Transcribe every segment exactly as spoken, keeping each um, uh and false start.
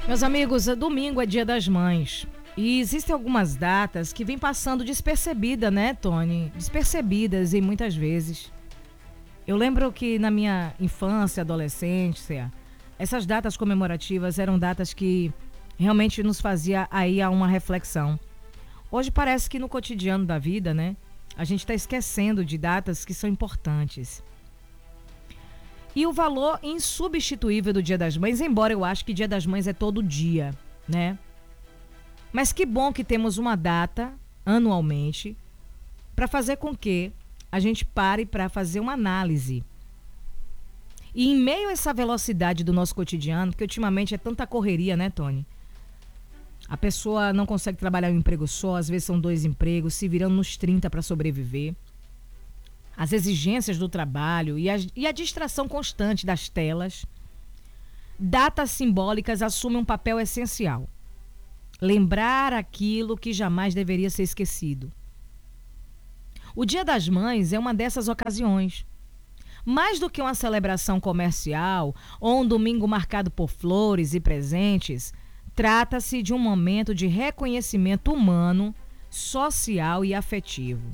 Meus amigos, domingo é Dia das Mães. E existem algumas datas que vêm passando despercebida, né, Tony? Despercebidas e muitas vezes. Eu lembro que na minha infância, adolescência, essas datas comemorativas eram datas que realmente nos fazia aí a uma reflexão. Hoje parece que no cotidiano da vida, né, a gente está esquecendo de datas que são importantes. E o valor insubstituível do Dia das Mães, embora eu acho que Dia das Mães é todo dia, né? Mas que bom que temos uma data, anualmente, para fazer com que a gente pare para fazer uma análise. E em meio a essa velocidade do nosso cotidiano, porque ultimamente é tanta correria, né, Tony? A pessoa não consegue trabalhar em um emprego só, às vezes são dois empregos, se virando nos trinta para sobreviver. As exigências do trabalho e a, e a distração constante das telas. Datas simbólicas assumem um papel essencial. Lembrar aquilo que jamais deveria ser esquecido. O Dia das Mães é uma dessas ocasiões. Mais do que uma celebração comercial ou um domingo marcado por flores e presentes, trata-se de um momento de reconhecimento humano, social e afetivo.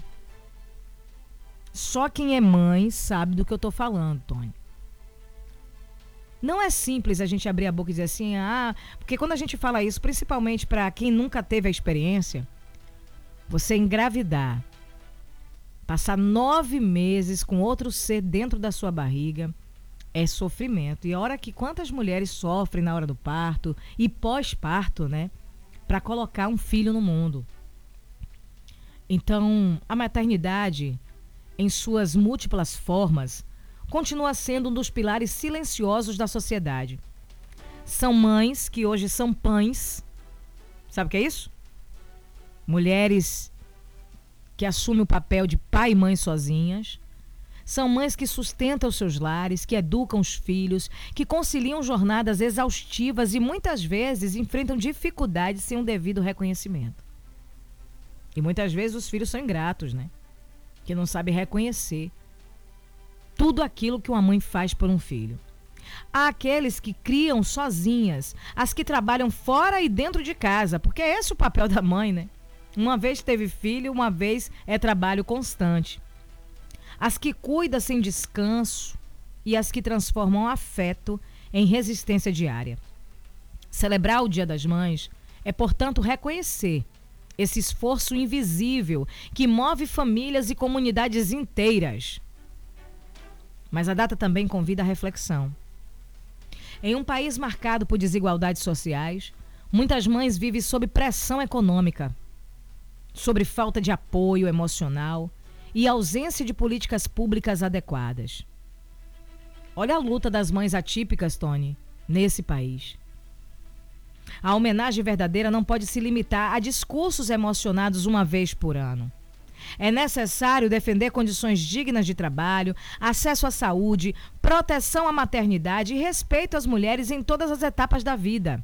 Só quem é mãe sabe do que eu estou falando, Tony. Não é simples a gente abrir a boca e dizer assim, ah, porque quando a gente fala isso, principalmente para quem nunca teve a experiência, você engravidar, passar nove meses com outro ser dentro da sua barriga, é sofrimento. E a hora que quantas mulheres sofrem na hora do parto e pós-parto, né, para colocar um filho no mundo. Então, a maternidade, em suas múltiplas formas, continua sendo um dos pilares silenciosos da sociedade. São mães que hoje são pães. Sabe o que é isso? Mulheres que assumem o papel de pai e mãe sozinhas. São mães que sustentam seus lares, que educam os filhos, que conciliam jornadas exaustivas e muitas vezes enfrentam dificuldades sem um devido reconhecimento. E muitas vezes os filhos são ingratos, né? Que não sabe reconhecer tudo aquilo que uma mãe faz por um filho. Há aqueles que criam sozinhas, as que trabalham fora e dentro de casa, porque é esse o papel da mãe, né? Uma vez teve filho, uma vez é trabalho constante. As que cuidam sem descanso e as que transformam afeto em resistência diária. Celebrar o Dia das Mães é, portanto, reconhecer esse esforço invisível que move famílias e comunidades inteiras. Mas a data também convida à reflexão. Em um país marcado por desigualdades sociais, muitas mães vivem sob pressão econômica, sobre falta de apoio emocional e ausência de políticas públicas adequadas. Olha a luta das mães atípicas, Tony, nesse país. A homenagem verdadeira não pode se limitar a discursos emocionados uma vez por ano. É necessário defender condições dignas de trabalho, acesso à saúde, proteção à maternidade e respeito às mulheres em todas as etapas da vida.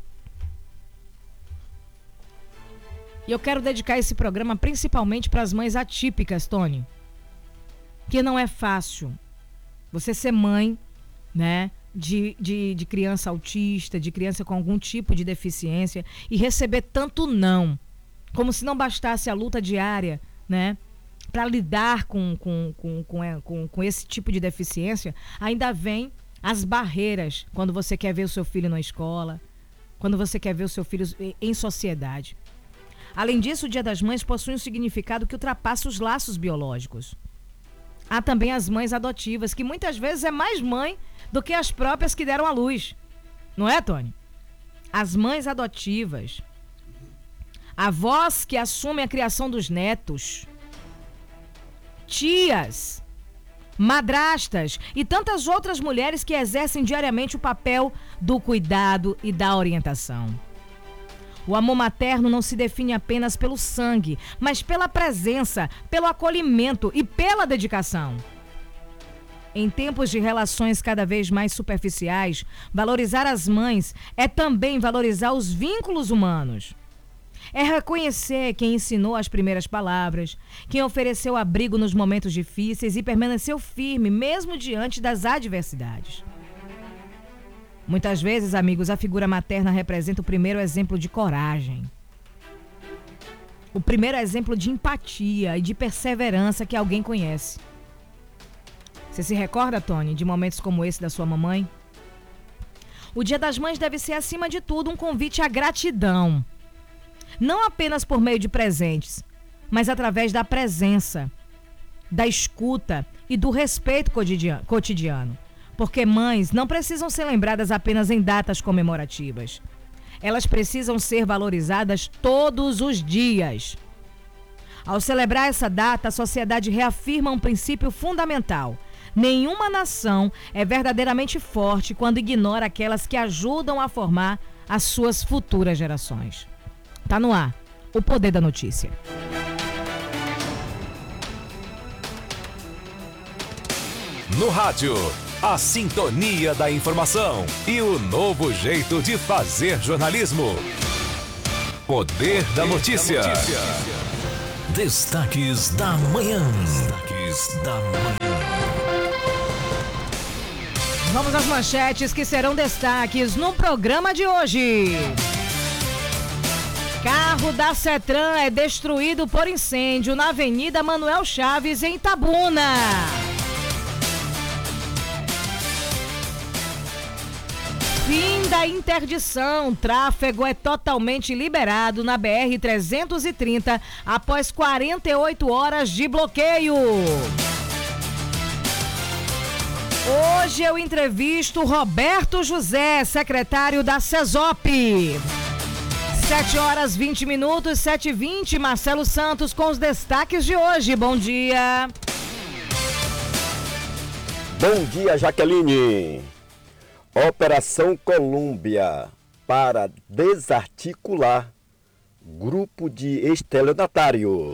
E eu quero dedicar esse programa principalmente para as mães atípicas, Tony. Que não é fácil você ser mãe, né? De, de, de criança autista, de criança com algum tipo de deficiência e receber tanto não, como se não bastasse a luta diária, né, para lidar com, com, com, com, com, com esse tipo de deficiência, ainda vem as barreiras quando você quer ver o seu filho na escola, quando você quer ver o seu filho em sociedade. Além disso, o Dia das Mães possui um significado que ultrapassa os laços biológicos. Há também as mães adotivas, que muitas vezes é mais mãe do que as próprias que deram à luz. Não é, Tony? As mães adotivas, avós que assumem a criação dos netos, tias, madrastas e tantas outras mulheres que exercem diariamente o papel do cuidado e da orientação. O amor materno não se define apenas pelo sangue, mas pela presença, pelo acolhimento e pela dedicação. Em tempos de relações cada vez mais superficiais, valorizar as mães é também valorizar os vínculos humanos. É reconhecer quem ensinou as primeiras palavras, quem ofereceu abrigo nos momentos difíceis e permaneceu firme mesmo diante das adversidades. Muitas vezes, amigos, a figura materna representa o primeiro exemplo de coragem. O primeiro exemplo de empatia e de perseverança que alguém conhece. Você se recorda, Tony, de momentos como esse da sua mamãe? O Dia das Mães deve ser, acima de tudo, um convite à gratidão. Não apenas por meio de presentes, mas através da presença, da escuta e do respeito cotidiano. Porque mães não precisam ser lembradas apenas em datas comemorativas. Elas precisam ser valorizadas todos os dias. Ao celebrar essa data, a sociedade reafirma um princípio fundamental. Nenhuma nação é verdadeiramente forte quando ignora aquelas que ajudam a formar as suas futuras gerações. Tá no ar, o Poder da Notícia. No rádio, a sintonia da informação e o novo jeito de fazer jornalismo. Poder da Notícia. Destaques da manhã. Destaques da manhã. Vamos às manchetes que serão destaques no programa de hoje. Carro da Cetran é destruído por incêndio na Avenida Manuel Chaves, em Itabuna. Fim da interdição. Tráfego é totalmente liberado na B R trezentos e trinta após quarenta e oito horas de bloqueio. Hoje eu entrevisto Roberto José, secretário da CESOP. sete horas vinte minutos, sete e vinte, Marcelo Santos com os destaques de hoje. Bom dia. Bom dia, Jaqueline. Operação Colômbia para desarticular grupo de estelionatários.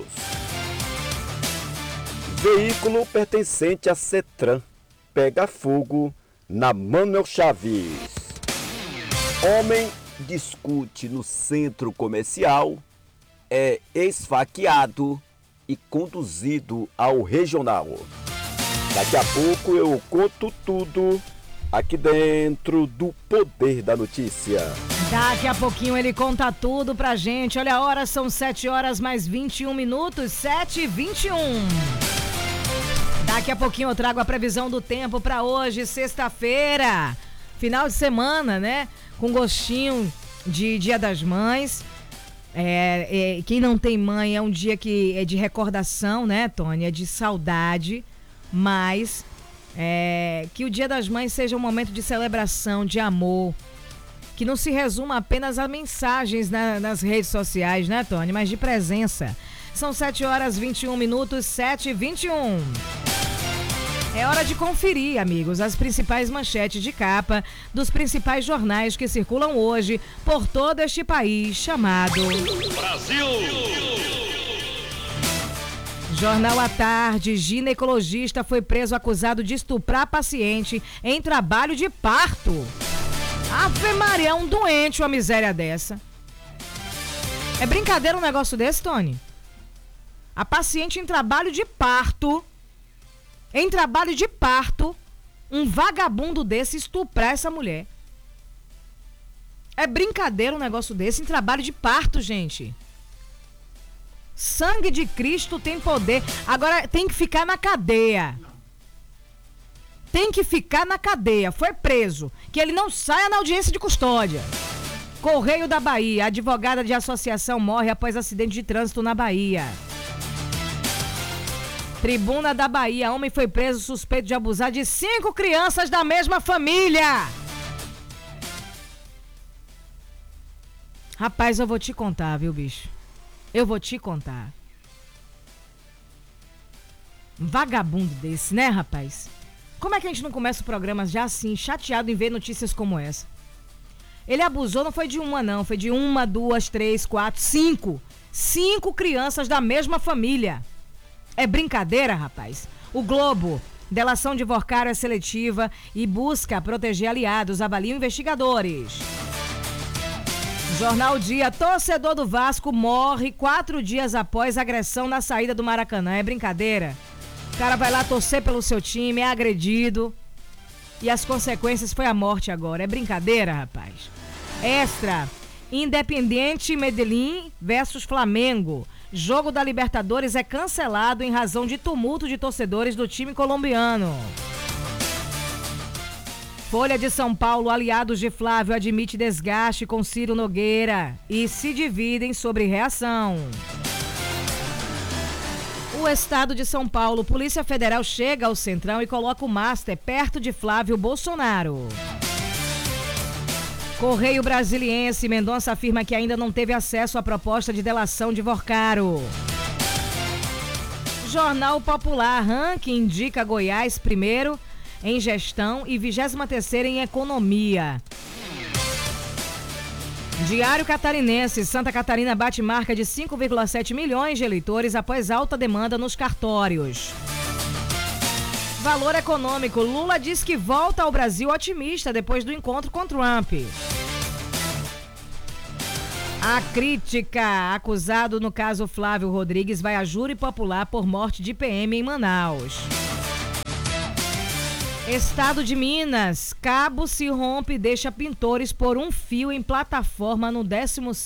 Veículo pertencente à Cetran pega fogo na Manuel Chaves. Homem discute no centro comercial, é esfaqueado e conduzido ao regional. Daqui a pouco eu conto tudo aqui dentro do Poder da Notícia. Daqui a pouquinho ele conta tudo pra gente. Olha a hora, são sete horas mais vinte e um minutos, sete e vinte e um. Daqui a pouquinho eu trago a previsão do tempo pra hoje, sexta-feira. Final de semana, né? Com gostinho de Dia das Mães. É, é, quem não tem mãe é um dia que é de recordação, né, Tony? É de saudade, mas é, que o Dia das Mães seja um momento de celebração, de amor, que não se resuma apenas a mensagens na, nas redes sociais, né, Tony? Mas de presença. São sete horas vinte e um minutos, sete e vinte e um. É hora de conferir, amigos, as principais manchetes de capa dos principais jornais que circulam hoje por todo este país chamado Brasil. Jornal à Tarde, ginecologista foi preso acusado de estuprar paciente em trabalho de parto. Ave Maria, é um doente uma miséria dessa. É brincadeira um negócio desse, Tony? A paciente em trabalho de parto... Em trabalho de parto, um vagabundo desse estuprar essa mulher. É brincadeira um negócio desse em trabalho de parto, gente. Sangue de Cristo tem poder. Agora tem que ficar na cadeia. Tem que ficar na cadeia. Foi preso. Que ele não saia na audiência de custódia. Correio da Bahia. Advogada de associação morre após acidente de trânsito na Bahia. Tribuna da Bahia, homem foi preso suspeito de abusar de cinco crianças da mesma família. Rapaz, eu vou te contar, viu, bicho? Eu vou te contar. Um vagabundo desse, né, rapaz? Como é que a gente não começa o programa já assim, chateado em ver notícias como essa? Ele abusou, não foi de uma, não. Foi de uma, duas, três, quatro, cinco. Cinco crianças da mesma família. É brincadeira, rapaz. O Globo, delação de Vorcário é seletiva e busca proteger aliados, avaliam investigadores. Jornal Dia, torcedor do Vasco morre quatro dias após agressão na saída do Maracanã. É brincadeira? O cara vai lá torcer pelo seu time, é agredido. E as consequências foi a morte agora. É brincadeira, rapaz. Extra. Independiente Medellín versus Flamengo. Jogo da Libertadores é cancelado em razão de tumulto de torcedores do time colombiano. Folha de São Paulo, aliados de Flávio admite desgaste com Ciro Nogueira e se dividem sobre reação. O Estado de São Paulo, Polícia Federal chega ao Centrão e coloca o Master perto de Flávio Bolsonaro. Correio Brasiliense, Mendonça afirma que ainda não teve acesso à proposta de delação de Vorcaro. Jornal Popular, ranking indica Goiás primeiro em gestão e vigésima terceira em economia. Diário Catarinense, Santa Catarina bate marca de cinco vírgula sete milhões de eleitores após alta demanda nos cartórios. Valor Econômico, Lula diz que volta ao Brasil otimista depois do encontro com Trump. A crítica, acusado no caso Flávio Rodrigues, vai a júri popular por morte de P M em Manaus. Estado de Minas, cabo se rompe e deixa pintores por um fio em plataforma no décimo